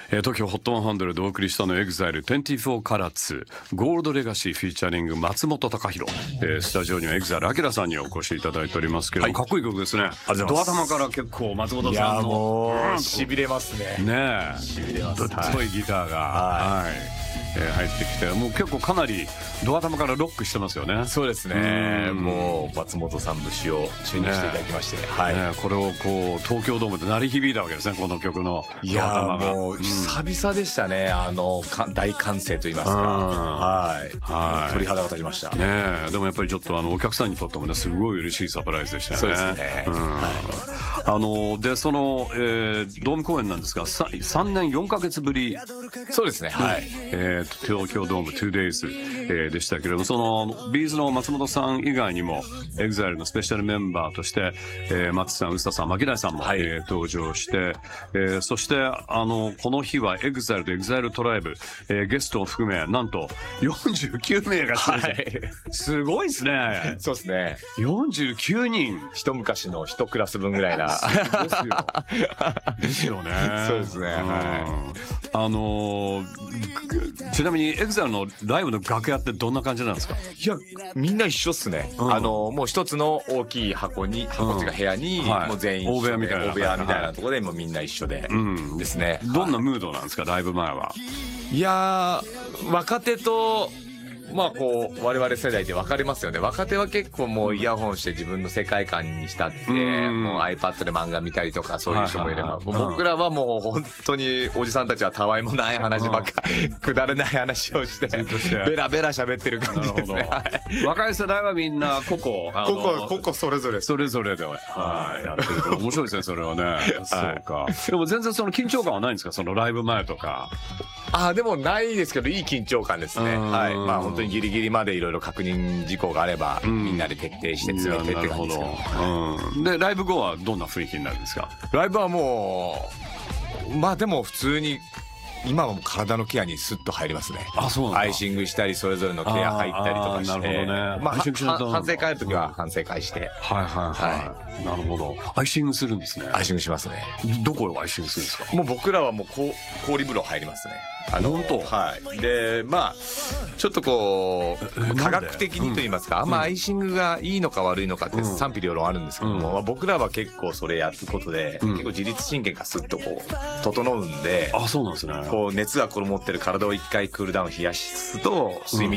TOKIOHOT100 でお送りしたのエグザイル24カラッツゴールドレガシーフィーチャリング松本隆弘、スタジオにはエグザイルアキラさんにお越しいただいておりますけど、かっこいい曲ですね。ドア玉から結構松本さんのもうしびれますね。 ねえ、 しびれます。 ぶっといギターが、入ってきて、もう結構かなりドア玉からロックしてますよね。 そうですね。もう松本さん節を注入していただきまして、 これをこう東京ドームで鳴り響いたわけですね、この曲のドア玉が。 もう久々でしたね、大歓声と言いますか、鳥肌が立ちましたね。でもやっぱりちょっとお客さんにとってもね、すごい嬉しいサプライズでしたよね。 そうですね。 でその、ドーム公演なんですが、3年4ヶ月ぶり。 そうですね。 東京ドーム 2days、でしたけれども、そのビーズの松本さん以外にもEXILEのスペシャルメンバーとして、松さん、臼田さん、牧大さんも、登場して、そしてこの日はEXILEとEXILEトライブ、ゲストを含めなんと49名が出演、すごいですね。 そうですね。 49人、 一昔の一クラス分ぐらいなですよね。 そうですね。 ちなみにEXILEのライブの楽屋ってどんな感じなんですか？ いや、みんな一緒っすね。もう一つの大きい箱っていうか部屋に、もう全員大部屋みたいな、 大部屋みたいなところでもうみんな一緒でですね。 どんなムードなんですか、ライブ前は？ いやー、若手とこう我々世代で分かれますよね。若手は結構もうイヤホンして自分の世界観に浸って、もう iPad で漫画見たりとか、そういう人もいれば、僕らはもう本当におじさんたちはたわいもない話ばっかり、くだらない話をしてベラベラ喋ってる感じですね。 若い世代はみんな個々 それぞれでやってると面白いですね、それはね。そうか。でも全然その緊張感はないんですか、そのライブ前とか？ でもないですけど、いい緊張感ですね。本当にギリギリまでいろいろ確認事項があれば、みんなで徹底して詰めてって感じですけど。 でライブ後はどんな雰囲気になるんですか？ ライブはもうでも普通に今はもう体のケアにスッと入りますね。アイシングしたり、それぞれのケア入ったりとかして、反省会ある時は反省会して。 なるほど。アイシングするんですね。 アイシングしますね。 どこをアイシングするんですか？ もう僕らはもう氷風呂入りますね。 本当？ でちょっとこう科学的にと言いますか、アイシングがいいのか悪いのかって賛否両論あるんですけども、僕らは結構それやることで、結構自律神経がスッとこう整うんで。 そうなんですね。 こう熱がこもってる体を一回クールダウン冷やすと睡眠